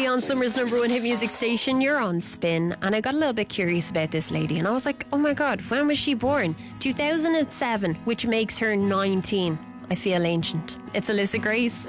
G on Summer's number one hit music station. You're on Spin. And I got a little bit curious about this lady. And I was like, oh my God, when was she born? 2007, which makes her 19. I feel ancient. It's Alyssa Grace